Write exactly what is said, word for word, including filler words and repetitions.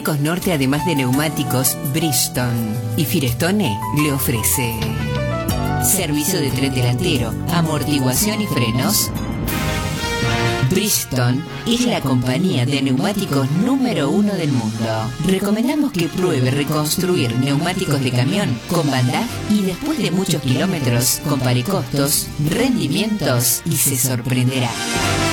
Neumáticos Norte, además de neumáticos, Bridgestone y Firestone le ofrece servicio de tren delantero, amortiguación y frenos. Bridgestone es la compañía de neumáticos número uno del mundo. Recomendamos que pruebe reconstruir neumáticos de camión con Bandag y después de muchos kilómetros compare costos, rendimientos y se sorprenderá.